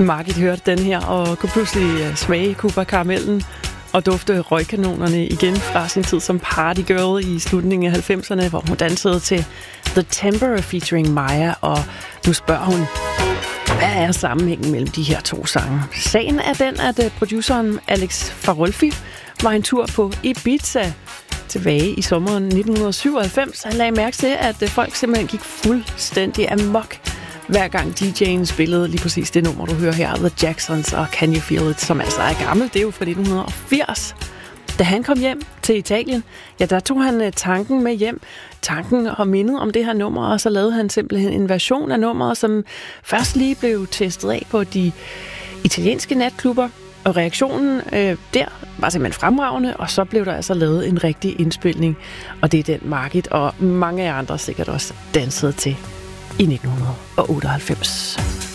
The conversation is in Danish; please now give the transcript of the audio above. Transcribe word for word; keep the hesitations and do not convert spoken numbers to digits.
Margit hørte den her og kunne pludselig smage Cuba-karamellen og dufte røgkanonerne igen fra sin tid som partygirl i slutningen af halvfemserne, hvor hun dansede til The Temper featuring Maya, og nu spørger hun, hvad er sammenhængen mellem de her to sange? Sagen er den, at produceren Alex Farolfi var en tur på Ibiza tilbage i sommeren nitten syvoghalvfems. Han lagde mærke til, at folk simpelthen gik fuldstændig amok, hver gang D J'en spillede lige præcis det nummer, du hører her, The Jacksons og Can You Feel It, som altså er gammelt. Det er jo fra nitten firs. Da han kom hjem til Italien, ja, der tog han tanken med hjem, tanken og mindet om det her nummer, og så lavede han simpelthen en version af nummeret, som først lige blev testet af på de italienske natklubber, og reaktionen øh, der var simpelthen fremragende, og så blev der altså lavet en rigtig indspilning, og det er den Margit og mange af andre sikkert også dansede til i nitten otteoghalvfems.